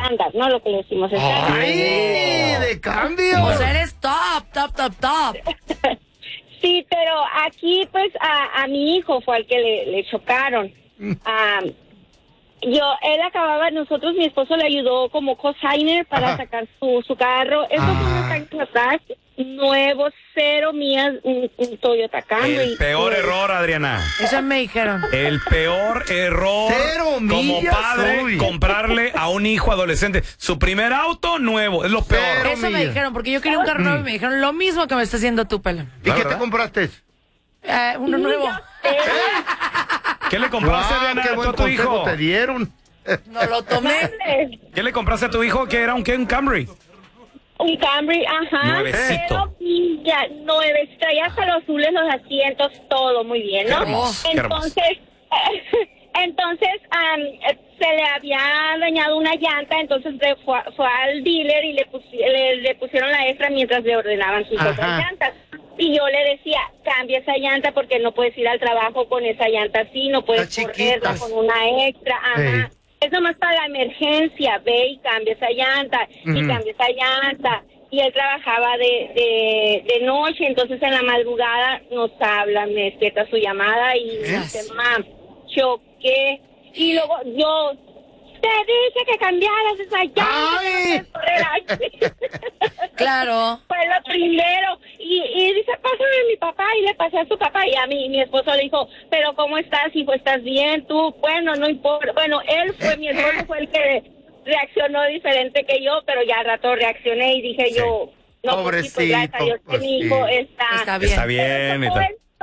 estándar, ¿no? Lo que le decimos estándar. ¡Ay, de cambio! O sea, eres top. Sí, pero aquí, pues, a mi hijo fue al que le chocaron. Mi esposo le ayudó como cosigner para sacar su carro. Eso fue unos años atrás, nuevo, 0 millas, un Toyota Camry. El peor error, Adriana. Eso me dijeron. El peor error 0 como millas, padre, uy. comprarle a un hijo adolescente su primer auto nuevo. Es lo peor. 0 Eso me millas. dijeron, porque yo quería un carro nuevo y me dijeron lo mismo que me está haciendo tú, Pelón. ¿Y qué ¿verdad? te compraste? Uno nuevo. ¿Qué le compraste, ¡Guau, Adriana, qué tú buen a tu consejo hijo? te dieron! No lo tomé. ¿Qué le compraste a tu hijo? ¿Qué era un Camry? Un Camry, ajá. Nuevecito. 0 millas, 9, traía hasta los azules, los asientos, todo muy bien, ¿no? Qué hermoso, qué hermoso. Entonces, se le había dañado una llanta, entonces fue al dealer y le pusieron la extra mientras le ordenaban sus otras llantas. Y yo le decía, cambia esa llanta porque no puedes ir al trabajo con esa llanta así, no puedes correrla con una extra, ajá. Es nomás para la emergencia, ve y cambia esa llanta, y cambia esa llanta. Y él trabajaba de noche, entonces en la madrugada nos habla, me despierta su llamada y me dice, mam, choqué. Y luego yo, te dije que cambiaras esa llanta. Claro. Fue lo primero. Y dice, pásame a mi papá, y le pasé a su papá, y a mí, mi esposo le dijo, pero ¿cómo estás, hijo? ¿Estás bien tú? Bueno, no importa. Bueno, mi esposo fue el que reaccionó diferente que yo, pero ya al rato reaccioné y dije yo, no, pobrecito, pues, gracias a Dios que mi hijo está bien. Está bien. Pero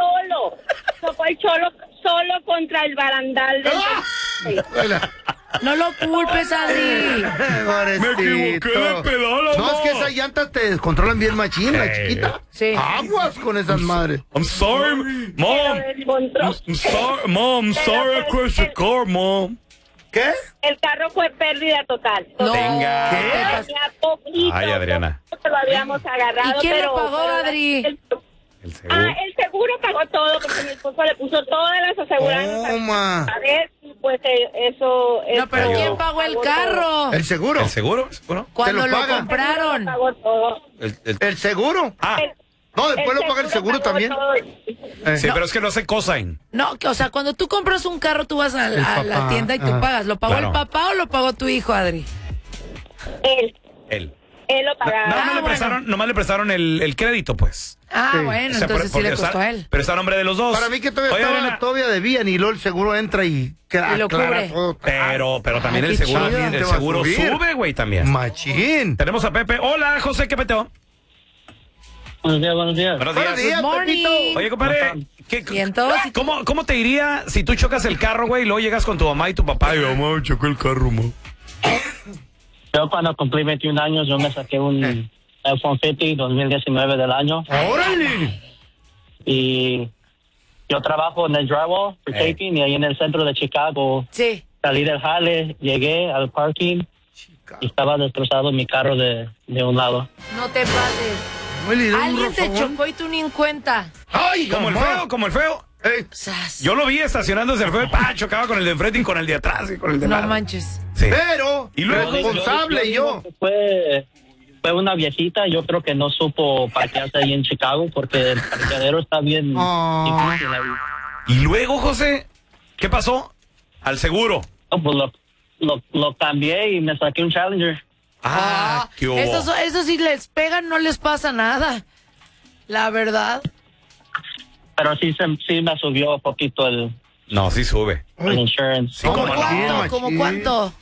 no fue el solo contra el barandal del... No lo culpes, Adri. Me equivoqué de pedal, No, es que amor. esas llantas te descontrolan bien machín, la chiquita. Sí. Aguas con esas madres. I'm sorry, Mom. I'm sorry I crashed your car, Mom. ¿Qué? El carro fue pérdida total. No. Venga. Tenía poquito, Ay, Adriana. poquito lo habíamos agarrado. ¿Y quién pero, lo pagó, Adri? El seguro. El seguro pagó todo porque mi esposo le puso todas las aseguranzas. Toma. A ver, pues eso... No, pero ayudó. ¿quién pagó el carro? ¿El seguro? ¿El seguro? ¿El seguro? Cuando ¿Te lo lo pagan? compraron. Pagó todo. ¿El seguro? No, después lo paga el seguro pagó también. todo. Sí, pero es que no hace cosign. No, o sea, cuando tú compras un carro, tú vas a la papá, tienda y tú pagas. ¿Lo pagó Claro. el papá o lo pagó tu hijo, Adri? Él. Él lo pagaba. Nomás le prestaron el crédito, pues. Ah, Sí. bueno, O sea, entonces sí porque le costó a él. Pero está a nombre de los dos. Para mí que Oye, Adriana, todavía debían y luego el seguro entra y Y lo cubre. todo. pero también Ay, el qué seguro, chido. el Te va a seguro subir. sube, güey, también. Machín. Tenemos a Pepe. Hola, José, ¿qué peteo? Buenos días. Buenos días. Buenos días, Good morning. Pepito. Oye, compadre, Cientos. ¿cómo te iría si tú chocas el carro, güey, y luego llegas con tu mamá y tu papá? Y mamá, chocó el carro, mamá. Yo cuando cumplí 21 años, yo me saqué un F-150 2019 del año. ¡Órale! Y yo trabajo en el drywall, for taping, y ahí en el centro de Chicago. Sí. Salí del jale, llegué al parking y estaba destrozado mi carro de un lado. No te pases. Alguien te chocó y tú ni en cuenta. ¡Ay, Como el mamá! feo, como el feo. Ey, Sas. Yo lo vi estacionándose el feo, chocaba con el de enfrente y con el de atrás y con el de No lado. manches. Sí. Pero, Y luego- responsable yo. digo que fue una viejita, yo creo que no supo parquearse ahí en Chicago porque el parqueadero está bien difícil ahí. Y luego, José, ¿qué pasó? Al seguro. No, pues lo cambié y me saqué un Challenger. ¿Qué hubo? Esos si les pegan no les pasa nada. La verdad. Pero sí me subió un poquito el No, sí sube. insurance. Sí, ¿cómo no? ¿Cuánto? ¿Cómo cuánto?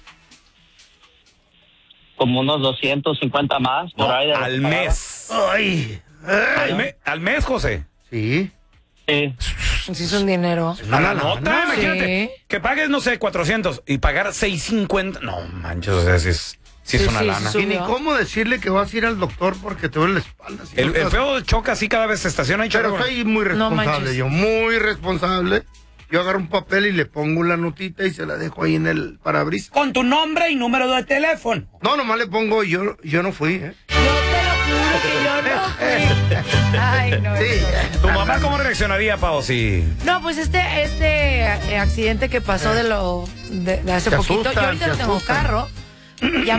Como unos 250 más por ahí. de lo Al que pagaba. mes. Ay. Al mes, José. Sí. Sí. Sí es un dinero. Una nota, Sí. imagínate. Que pagues, no sé, 400 y pagar 650. No, manches, o sea, sí es una lana. Y ni cómo decirle que vas a ir al doctor porque te duele la espalda. ¿Sí? El feo choca así cada vez se estaciona y choca. Pero soy muy responsable, manches. yo muy responsable. Yo agarro un papel y le pongo la notita y se la dejo ahí en el parabrisas. Con tu nombre y número de teléfono. No, nomás le pongo yo no fui, ¿eh? Yo te lo juro que yo no fui. Ay, no. Sí. ¿Tu mamá cómo reaccionaría, Pao, si...? No, pues este accidente que pasó de hace Se poquito. asustan, Yo ahorita se no tengo asustan. carro. Ya